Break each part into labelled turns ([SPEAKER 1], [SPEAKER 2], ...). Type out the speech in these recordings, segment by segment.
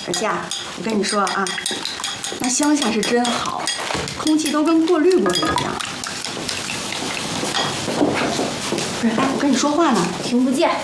[SPEAKER 1] 儿夏，我跟你说啊，那乡下是真好，空气都跟过滤过的一样。不是，哎，我跟你说话呢，
[SPEAKER 2] 听不见。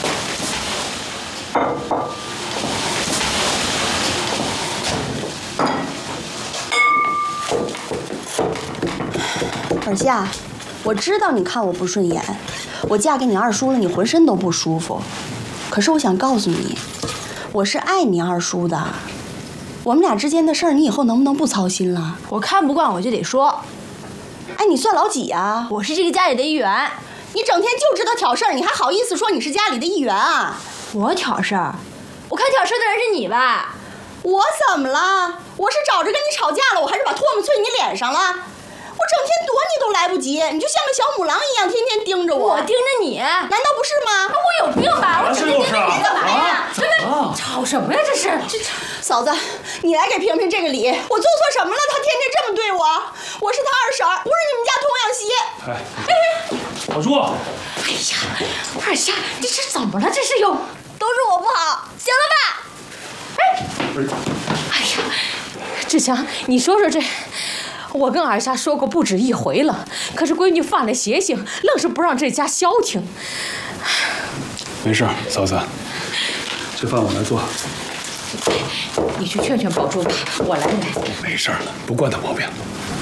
[SPEAKER 1] 儿夏，我知道你看我不顺眼，我嫁给你二叔了，你浑身都不舒服。可是我想告诉你，我是爱你二叔的。我们俩之间的事儿，你以后能不能不操心了？
[SPEAKER 2] 我看不惯我就得说。
[SPEAKER 1] 哎，你算老几呀？
[SPEAKER 2] 我是这个家里的一员。
[SPEAKER 1] 你整天就知道挑事儿，你还好意思说你是家里的一员啊？
[SPEAKER 2] 我挑事儿？我看挑事儿的人是你吧？
[SPEAKER 1] 我怎么了？我是找着跟你吵架了，我还是把唾沫啐你脸上了？我整天躲你都来不及，你就像个小母狼一样，天天盯着我。
[SPEAKER 2] 我盯着你，
[SPEAKER 1] 难道不是吗？
[SPEAKER 2] 我有病吧？我整天盯着你干嘛呀？这吵什么呀？这是
[SPEAKER 1] 嫂子，你来给萍萍这个礼。我做错什么了？她天天这么对我。我是她二婶儿，不是你们家童养媳。
[SPEAKER 3] 小叔，
[SPEAKER 2] 哎呀，二夏，这是怎么了？这是有，
[SPEAKER 1] 都是我不好，
[SPEAKER 2] 行了吧？哎呀，志强，你说说这。我跟二夏说过不止一回了，可是闺女犯了邪性，愣是不让这家消停。
[SPEAKER 3] 没事，嫂子，这饭我来做。
[SPEAKER 2] 你去劝劝宝珠吧，我来。
[SPEAKER 3] 没事了，不惯他毛病。